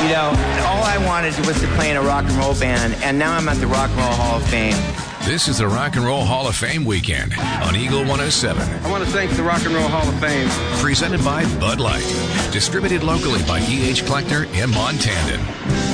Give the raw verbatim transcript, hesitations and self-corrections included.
You know, all I wanted was to play in a rock and roll band, and now I'm at the Rock and Roll Hall of Fame. This is the Rock and Roll Hall of Fame weekend on Eagle one oh seven. I want to thank the Rock and Roll Hall of Fame. Presented by Bud Light. Distributed locally by E H Kleckner and Montandon.